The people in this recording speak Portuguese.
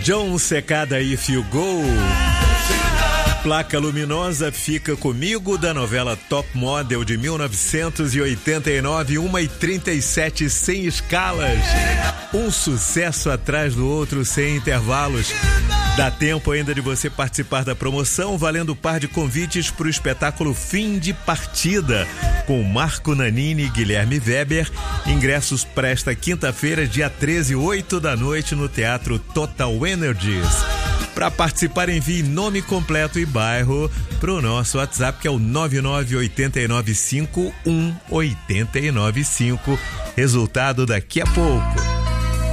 John Secada If You Go. Placa Luminosa, Fica Comigo, da novela Top Model de 1989, 1h37 sem escalas. Um sucesso atrás do outro sem intervalos. Dá tempo ainda de você participar da promoção, valendo par de convites para o espetáculo Fim de Partida, com Marco Nanini e Guilherme Weber. Ingressos para esta quinta-feira, dia 13, 8 da noite, no Teatro Total Energies. Para participar, envie nome completo e bairro para o nosso WhatsApp, que é o 998951895. Resultado daqui a pouco.